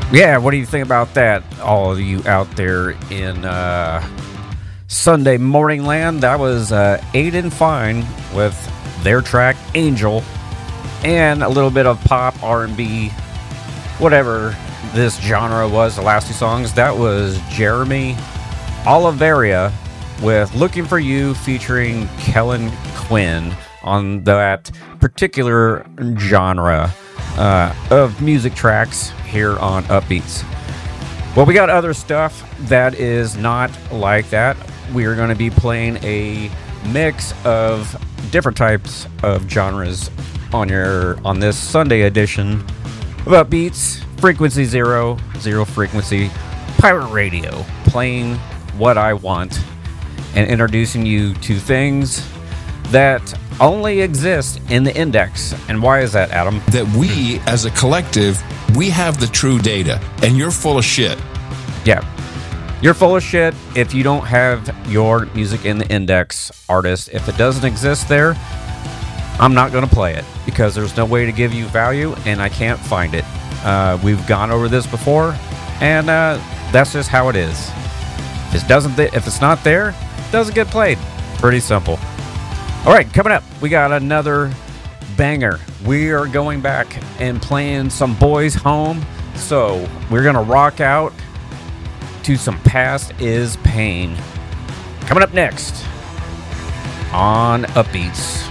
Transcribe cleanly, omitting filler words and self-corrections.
Yeah, what do you think about that? All of you out there in Sunday morning land. That was Aiden Fine with their track Angel, and a little bit of pop, R&B, whatever this genre was. The last two songs, that was Jeremy Oliveira with Looking for You featuring Kellen Quinn on that particular genre of music tracks here on Upbeats. Well, we got other stuff that is not like that. We are going to be playing a mix of different types of genres on this Sunday edition of Upbeats. Frequency zero frequency, pirate radio, playing what I want and introducing you to things that only exist in the index. And why is that, Adam? That we, as a collective, we have the true data, and you're full of shit. Yeah. You're full of shit if you don't have your music in the index, artist. If it doesn't exist there, I'm not going to play it because there's no way to give you value and I can't find it. We've gone over this before, and that's just how it is. If it's not there, it doesn't get played. Pretty simple. All right, coming up, we got another banger. We are going back and playing some Boys Home. So we're going to rock out to some Past is Pain. Coming up next on Upbeats.